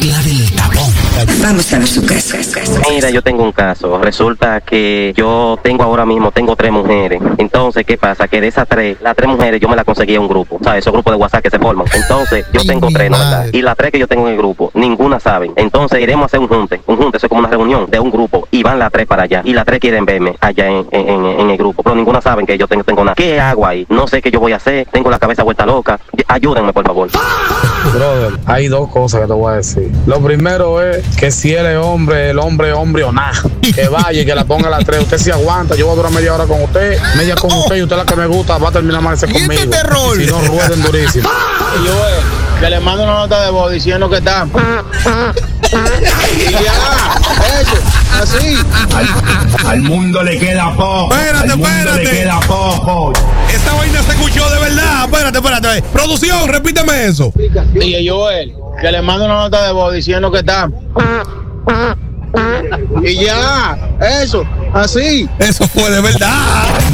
mezcla del tapón. Vamos a ver su caso. Mira, yo tengo un caso. Resulta que yo tengo ahora mismo, tengo 3 mujeres. Entonces, ¿qué pasa? Que de esas 3, las 3 mujeres yo me las conseguí en un grupo. ¿Sabes? Esos grupos de WhatsApp que se forman. Entonces, yo tengo 3, ¿no? ¿Verdad? Y las 3 que yo tengo en el grupo, ninguna saben. Entonces, iremos a hacer un junte. Un junte, eso es como una reunión de un grupo. Y van las 3 para allá. Y las 3 quieren verme allá en el grupo. Pero ninguna saben que yo tengo nada. ¿Qué hago ahí? No sé qué yo voy a hacer. Tengo la cabeza vuelta loca. Ayúdenme, por favor. Brother, hay 2 cosas que te voy a decir. Lo primero es que si él es hombre, el hombre o nada. Que vaya y que la ponga a las 3. Usted se aguanta. Yo voy a durar media hora con usted, media con usted, y usted la que me gusta va a terminar mal conmigo. Si no, rueden durísimo. Y yo, que le mando una nota de voz diciendo que está. Y ya, eso, así. Al mundo le queda poco. Espérate. Le queda poco. Esta vaina se escuchó de verdad. Espérate. Producción, repíteme eso. Y yo, que le mando una nota de voz diciendo que está. Y ya, eso, así. Eso fue de verdad.